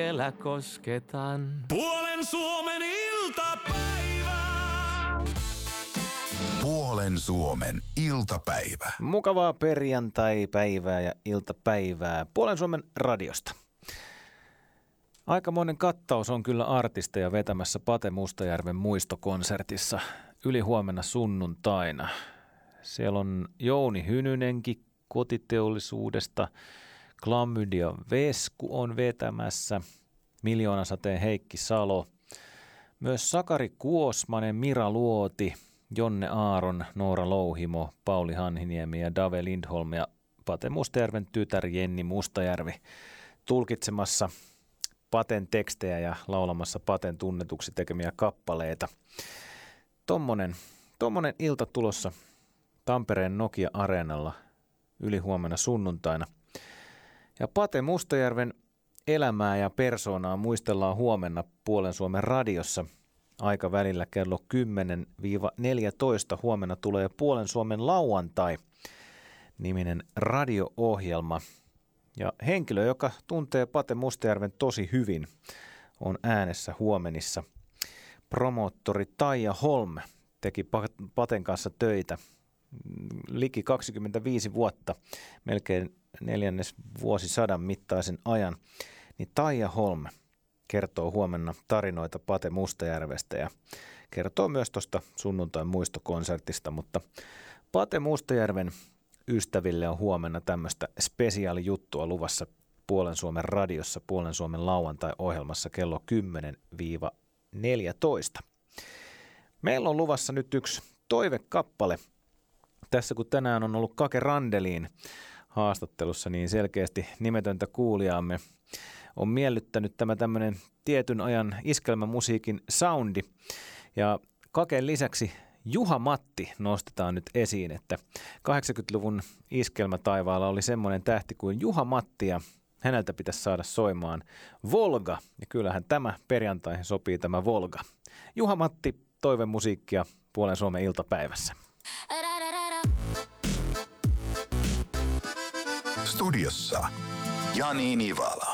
vielä kosketan. Puolen Suomen iltapäivä. Puolen Suomen iltapäivä. Mukavaa perjantai-päivää ja iltapäivää Puolen Suomen radiosta. Aikamoinen kattaus on kyllä artisteja vetämässä Pate Mustajärven muistokonsertissa ylihuomenna sunnuntaina. Siellä on Jouni Hynynenkin kotiteollisuudesta, Klamydia Vesku on vetämässä, Miljoonasateen Heikki Salo, myös Sakari Kuosmanen, Mira Luoti, Jonne Aaron, Noora Louhimo, Pauli Hanhiniemi ja Dave Lindholm ja Pate Mustajärven tytär Jenni Mustajärvi tulkitsemassa Paten tekstejä ja laulamassa Paten tunnetuksi tekemiä kappaleita. Tommonen ilta tulossa Tampereen Nokia-areenalla ylihuomenna sunnuntaina. Ja Pate Mustajärven elämää ja persoonaa muistellaan huomenna Puolen Suomen radiossa aikavälillä kello 10-14. Huomenna tulee Puolen Suomen lauantai-niminen radio-ohjelma. Ja henkilö, joka tuntee Pate Mustajärven tosi hyvin, on äänessä huomenissa. Promoottori Taija Holm teki Paten kanssa töitä liki 25 vuotta, melkein 4. vuosisadan mittaisen ajan. Niin Taija Holm kertoo huomenna tarinoita Pate Mustajärvestä ja kertoo myös tuosta sunnuntain muistokonsertista, mutta Pate Mustajärven ystäville on huomenna tämmöistä spesiaalijuttua luvassa Puolen Suomen radiossa, Puolen Suomen lauantai-ohjelmassa kello 10-14. Meillä on luvassa nyt yksi toivekappale. Tässä kun tänään on ollut Kake Randelin haastattelussa, niin selkeästi nimetöntä kuulijaamme on miellyttänyt tämä tämmöinen tietyn ajan iskelmämusiikin soundi. Ja Kaken lisäksi Juha Matti nostetaan nyt esiin, että 80-luvun iskelmätaivaalla oli semmoinen tähti kuin Juha Matti ja häneltä pitäisi saada soimaan Volga. Ja kyllähän tämä perjantaihin sopii tämä Volga. Juha Matti, toivemusiikkia Puolen Suomen iltapäivässä. Studiossa Jani Nivala.